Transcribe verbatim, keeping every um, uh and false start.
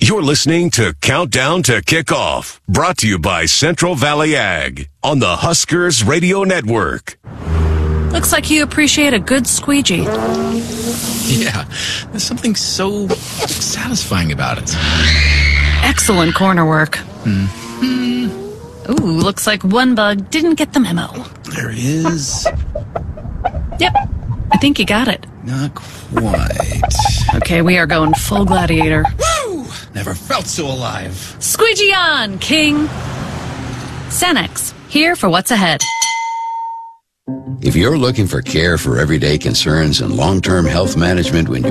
You're listening to Countdown to Kickoff, brought to you by Central Valley Ag on the Huskers Radio Network. Looks like you appreciate a good squeegee. Yeah, there's something so satisfying about it. Excellent corner work. Mm-hmm. Ooh, looks like one bug didn't get the memo. There is. Yep, I think you got it. Not quite. Okay, we are going full gladiator. Woo! Never felt so alive. Squeegee on, King! Cenex, here for what's ahead. If you're looking for care for everyday concerns and long-term health management when you